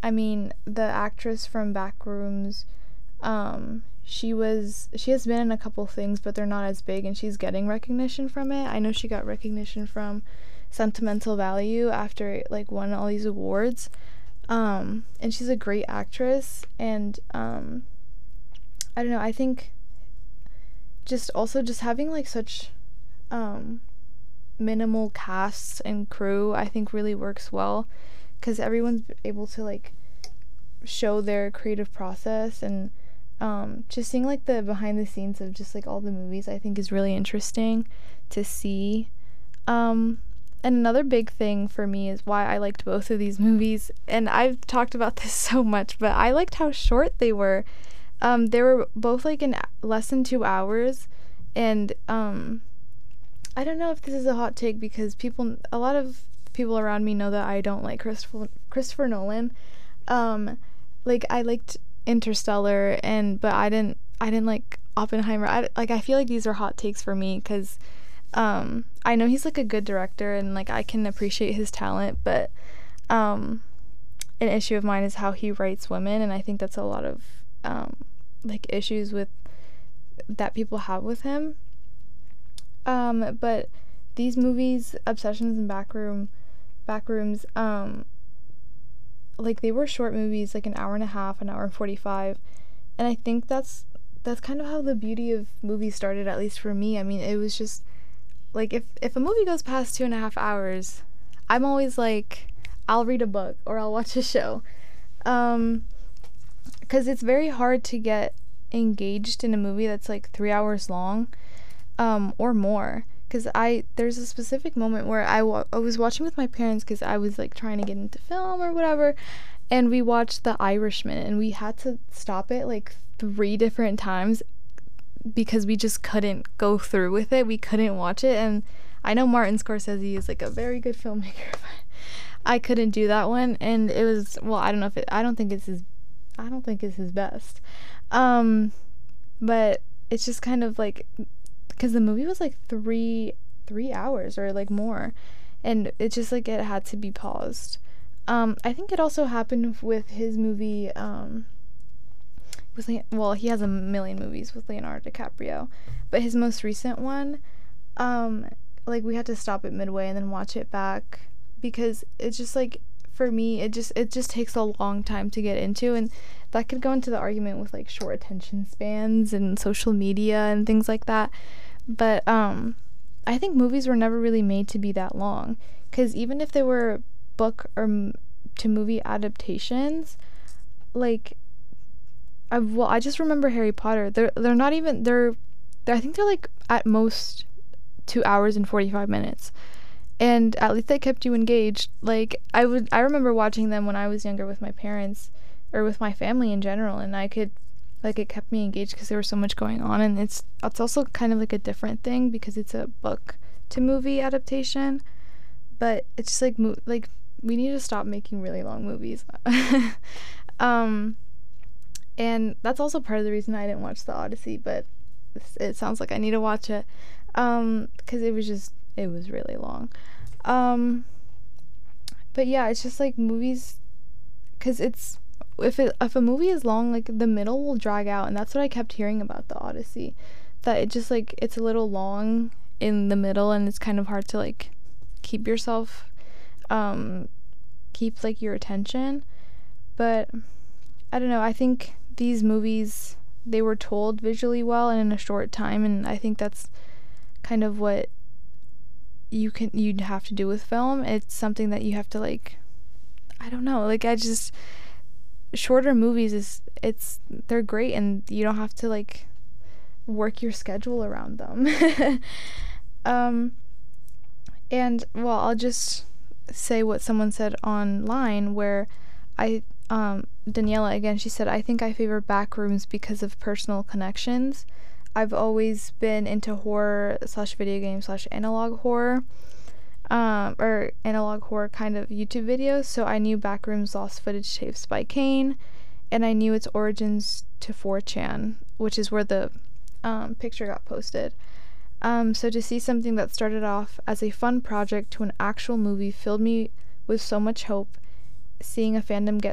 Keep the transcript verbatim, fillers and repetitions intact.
I mean, the actress from Backrooms, um, she was she has been in a couple things, but they're not as big, and she's getting recognition from it. I know she got recognition from Sentimental Value after it, like, won all these awards. Um, and she's a great actress, and um, I don't know, I think just also just having like such um, minimal casts and crew, I think really works well, because everyone's able to like show their creative process, and um, just seeing like the behind the scenes of just like all the movies, I think is really interesting to see. Um, and another big thing for me is why I liked both of these movies, and I've talked about this so much, but I liked how short they were. Um, they were both like in less than two hours, and um, I don't know if this is a hot take, because people, a lot of people around me know that I don't like Christopher Christopher Nolan. Um, like I liked Interstellar, and but I didn't I didn't like Oppenheimer. I, like I feel like these are hot takes for me, because um, I know he's like a good director, and like I can appreciate his talent, but um, an issue of mine is how he writes women, and I think that's a lot of um, like issues with that people have with him. Um, but these movies, Obsessions and Backroom, Backrooms, um, like they were short movies, like an hour and a half, an hour and forty-five, and I think that's that's kind of how the beauty of movies started, at least for me. I mean, it was just like if if a movie goes past two and a half hours, I'm always like, I'll read a book or I'll watch a show, um, because it's very hard to get engaged in a movie that's like three hours long, um, or more. Because I there's a specific moment where I, wa- I was watching with my parents, because I was like trying to get into film or whatever, and we watched The Irishman, and we had to stop it like three different times because we just couldn't go through with it. We couldn't watch it, and I know Martin Scorsese is like a very good filmmaker, but I couldn't do that one, and it was, well, I don't know if it I don't think it's his I don't think it's his best, um, but it's just kind of like, because the movie was like three three hours or like more, and it just like it had to be paused. um I think it also happened with his movie, um with Le- well, he has a million movies with Leonardo DiCaprio, but his most recent one, um like we had to stop it midway and then watch it back, because it's just like, for me, it just it just takes a long time to get into, and that could go into the argument with like short attention spans and social media and things like that. But um I think movies were never really made to be that long, because even if they were book or m- to movie adaptations, like I well I just remember Harry Potter. They're they're not even they're, they're I think they're like at most two hours and forty-five minutes. And at least they kept you engaged. Like I would I remember watching them when I was younger with my parents, or with my family in general, and I could like it kept me engaged because there was so much going on. And it's it's also kind of like a different thing, because it's a book to movie adaptation, but it's just like mo- like we need to stop making really long movies. um and that's also part of the reason I didn't watch The Odyssey, but it sounds like I need to watch it, um because it was just it was really long. um but yeah, it's just like movies, because it's if it if a movie is long, like the middle will drag out, and that's what I kept hearing about The Odyssey, that it just like it's a little long in the middle, and it's kind of hard to like keep yourself um keep like your attention. But I don't know, I think these movies, they were told visually well and in a short time, and I think that's kind of what you can you'd have to do with film. It's something that you have to like, I don't know, like I just shorter movies is it's they're great, and you don't have to like work your schedule around them. um and well, I'll just say what someone said online, where I um Daniela again, she said, I think I favor Backrooms because of personal connections. I've always been into horror slash video game slash analog horror, um, or analog horror kind of YouTube videos, so I knew Backrooms lost footage tapes by Kane, and I knew its origins to four chan, which is where the um, picture got posted. Um, so to see something that started off as a fun project to an actual movie filled me with so much hope. Seeing a fandom get